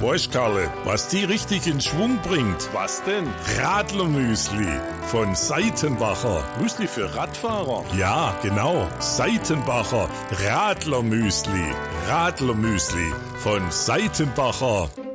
Weißt, Karle, was die richtig in Schwung bringt? Was denn? Radlermüsli von Seitenbacher. Müsli für Radfahrer? Ja, genau. Seitenbacher Radlermüsli. Radlermüsli von Seitenbacher.